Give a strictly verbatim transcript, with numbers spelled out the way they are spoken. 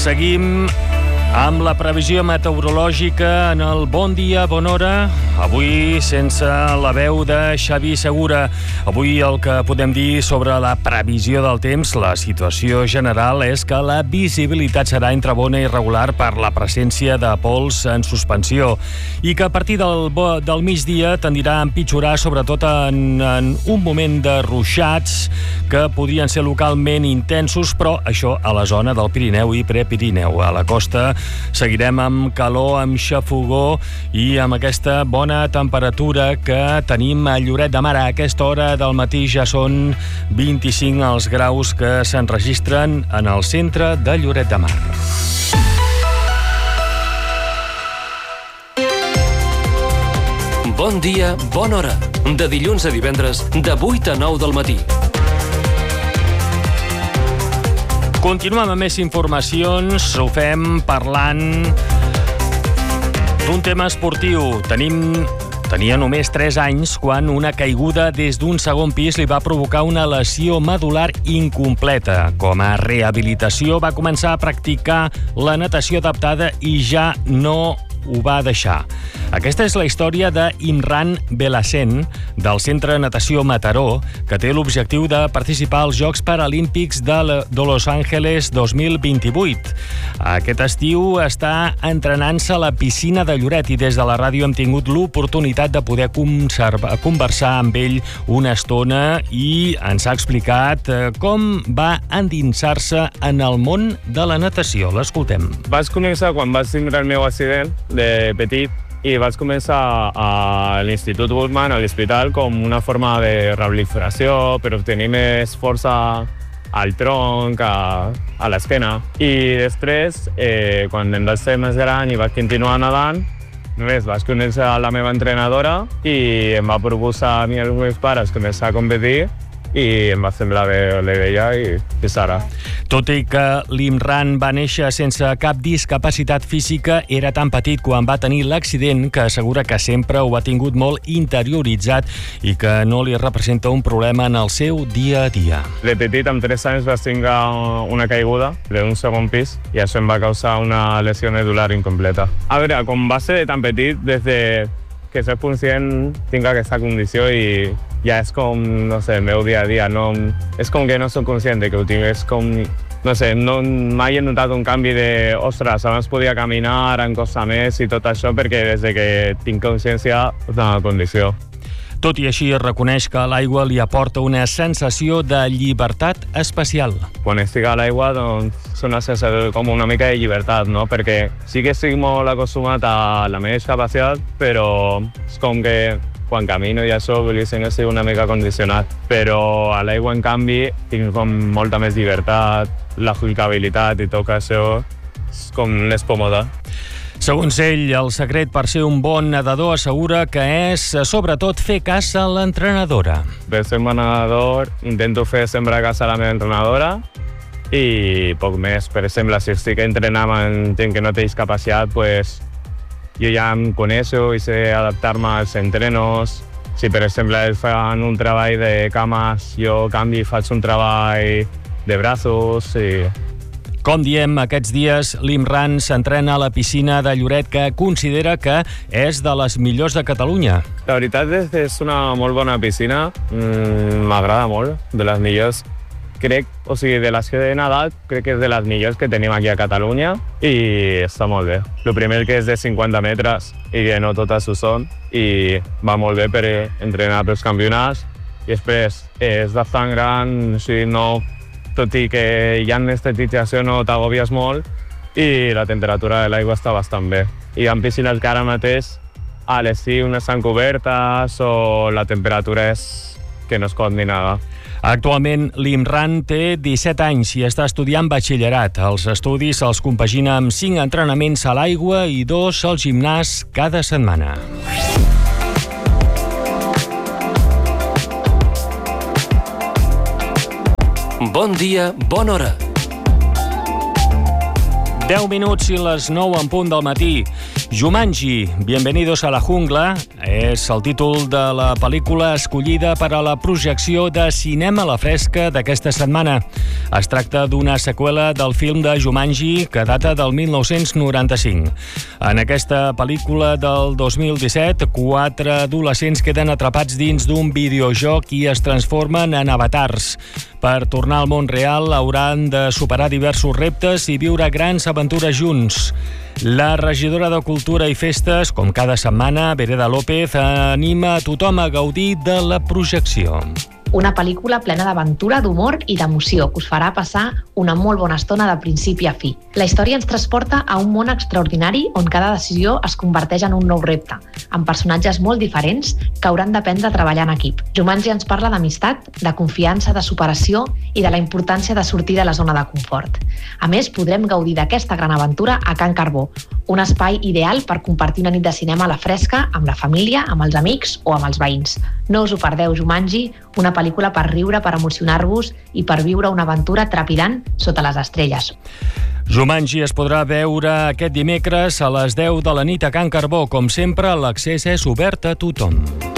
Seguim amb la previsió meteorològica en el Bon Dia, Bona Hora. Avui sense la veu de Xavi Segura. Avui el que podem dir sobre la previsió del temps, la situació general és que la visibilitat serà entre bona i regular per la presència de pols en suspensió i que a partir del, del migdia tendirà a empitjorar, sobretot en, en un moment de ruixats que podrien ser localment intensos, però això a la zona del Pirineu i Prepirineu. A la costa seguirem amb calor, amb xafogor i amb aquesta bona temperatura que tenim a Lloret de Mar. A aquesta hora del matí ja són vint-i-cinc els graus que s'enregistren en el centre de Lloret de Mar. Bon dia, bona hora. De dilluns a divendres, de vuit a nou del matí. Continuem amb més informacions. Ho fem parlant d'un tema esportiu. Tenim, tenia només tres anys quan una caiguda des d'un segon pis li va provocar una lesió medular incompleta. Com a rehabilitació va començar a practicar la natació adaptada i ja no ho va deixar. Aquesta és la història d'Imran Belhacen, del Centre Natació Mataró, que té l'objectiu de participar als Jocs Paralímpics de Los Angeles dos mil vint-i-vuit. Aquest estiu està entrenant-se a la piscina de Lloret i des de la ràdio hem tingut l'oportunitat de poder conservar, conversar amb ell una estona i ens ha explicat com va endinsar-se en el món de la natació. L'escoltem. Vaig començar quan vaig tindre el meu accident de petit i vaig començar a l'Institut Guttmann, a l'hospital, com una forma de rehabilitació per obtenir més força al tronc, a, a l'esquena. I després, eh, quan em vaig ser més gran i vaig continuar nedant, només vaig conèixer la meva entrenadora i em va proposar a mi i als meus pares començar a competir i em va semblar bé l'idea i és ara. Tot i que l'Imran va néixer sense cap discapacitat física, era tan petit quan va tenir l'accident que assegura que sempre ho ha tingut molt interioritzat i que no li representa un problema en el seu dia a dia. De petit, amb tres anys, vaig tenir una caiguda d'un segon pis i això em va causar una lesió medular incompleta. A veure, com va ser tan petit, des de que soc conscient tinc aquesta condició i ja és com, no sé, el meu dia a dia. No, és com que no soc conscient de que ho tinc. És com, no sé, no, mai he notat un canvi de, ostres, abans podia caminar, ara em costa més i tot això, perquè des de que tinc consciència és una condició. Tot i així, reconeix que l'aigua li aporta una sensació de llibertat especial. Quan estic a l'aigua, doncs, és una sensació com una mica de llibertat, no? Perquè sí que estic molt acostumat a la meva discapacitat, però és com que quan camino i això, diguéssim, estic una mica condicionat. Però a l'aigua, en canvi, tinc com molta més llibertat, la jugabilitat i tot això és com més còmode. Segons ell, el secret per ser un bon nedador assegura que és, sobretot, fer cas a l'entrenadora. Per ser un bon nedador, intento fer sempre cas a la meva entrenadora i poc més. Per exemple, si estic entrenant amb gent que no té discapacitat, pues, jo ja em coneixo i sé adaptar-me als entrenos. Si, per exemple, ells fan un treball de cames, jo canvi i faig un treball de braços i... Com diem, aquests dies l'Imran s'entrena a la piscina de Lloret, que considera que és de les millors de Catalunya. La veritat és que és una molt bona piscina, m'agrada molt, de les millors. Crec, o sigui, de les que he nedat, crec que és de les millors que tenim aquí a Catalunya i està molt bé. El primer que és de cinquanta metres i que no totes ho són i va molt bé per entrenar pels campionats i després és bastant gran, o sigui, no... tot i que hi ha estetització no t'agobies molt i la temperatura de l'aigua està bastant bé. Hi ha piscines que ara mateix a l'estiu no estan cobertes o la temperatura és que no es pot ni nedar. Actualment, l'Imran té disset anys i està estudiant batxillerat. Els estudis els compagina amb cinc entrenaments a l'aigua i dos al gimnàs cada setmana. Bon dia, bona hora. deu minuts i les nou en punt del matí. Jumanji, Bienvenidos a la jungla, és el títol de la pel·lícula escollida per a la projecció de Cinema a la Fresca d'aquesta setmana. Es tracta d'una seqüela del film de Jumanji que data del mil nou-cents noranta-cinc. En aquesta pel·lícula del dos mil disset, quatre adolescents queden atrapats dins d'un videojoc i es transformen en avatars. Per tornar al món real hauran de superar diversos reptes i viure grans aventures junts. La regidora de Cultura i Festes, com cada setmana, Vereda López, anima a tothom a gaudir de la projecció. Una pel·lícula plena d'aventura, d'humor i d'emoció que us farà passar una molt bona estona de principi a fi. La història ens transporta a un món extraordinari on cada decisió es converteix en un nou repte, amb personatges molt diferents que hauran d'aprendre a treballar en equip. Jumanji ens parla d'amistat, de confiança, de superació i de la importància de sortir de la zona de confort. A més, podrem gaudir d'aquesta gran aventura a Can Carbó, un espai ideal per compartir una nit de cinema a la fresca amb la família, amb els amics o amb els veïns. No us ho perdeu, Jumanji, una pel·lícula per riure, per emocionar-vos i per viure una aventura trepidant sota les estrelles. Jumanji es podrà veure aquest dimecres a les deu de la nit a Can Carbó. Com sempre, l'accés és obert a tothom.